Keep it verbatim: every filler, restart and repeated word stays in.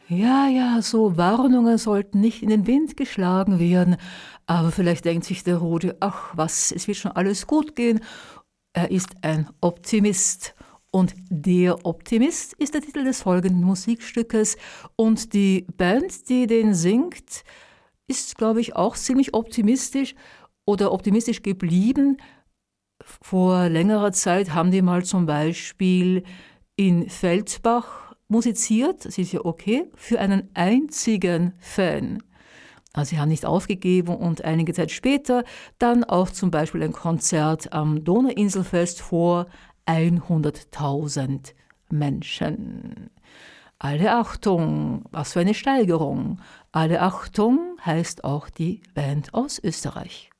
Ja, ja, so Warnungen sollten nicht in den Wind geschlagen werden. Aber vielleicht denkt sich der Rudi, ach was, es wird schon alles gut gehen. Er ist ein Optimist. Und Der Optimist ist der Titel des folgenden Musikstückes. Und die Band, die den singt, ist, glaube ich, auch ziemlich optimistisch oder optimistisch geblieben. Vor längerer Zeit haben die mal zum Beispiel in Feldbach musiziert, das ist ja okay, für einen einzigen Fan. Also sie haben nicht aufgegeben und einige Zeit später dann auch zum Beispiel ein Konzert am Donauinselfest vor hunderttausend Menschen. Alle Achtung, was für eine Steigerung. Alle Achtung heißt auch die Band aus Österreich.